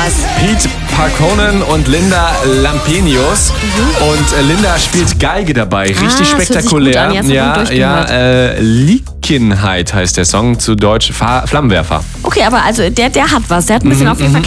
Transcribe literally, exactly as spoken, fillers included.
was. Pete Parkonen und Linda Lampenius. Mhm. Und äh, Linda spielt Geige dabei. Richtig Ah, das hört sich spektakulär. gut an. Ja, das hab ich ja, durchgehört. ja äh, Liekenheit heißt der Song, zu Deutsch Fa- Flammenwerfer. Okay, aber also der, der hat was. Der hat ein bisschen auf jeden Fall